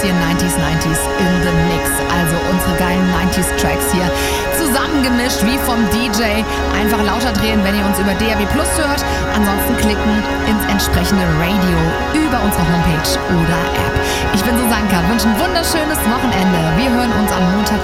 bisschen 90s in the Mix. Also unsere geilen 90s Tracks hier zusammengemischt wie vom DJ. Einfach lauter drehen, wenn ihr uns über DAB+ hört. Ansonsten klicken ins entsprechende Radio über unsere Homepage oder App. Ich bin Susanka, wünsche ein wunderschönes Wochenende. Wir hören uns am Montag